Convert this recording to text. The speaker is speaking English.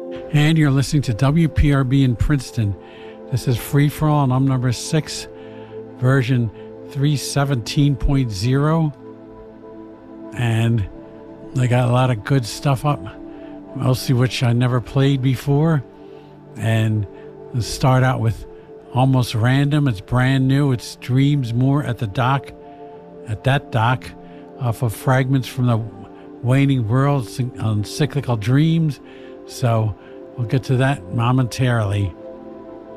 And you're listening to WPRB in Princeton. This is Free For All, and I'm number 6, version 317.0. And they got a lot of good stuff up, mostly which I never played before. And let's start out with Almost Random. It's brand new. It's Dreams More at that dock, off of Fragments from the Waning World on Cyclical Dreams. So we'll get to that momentarily.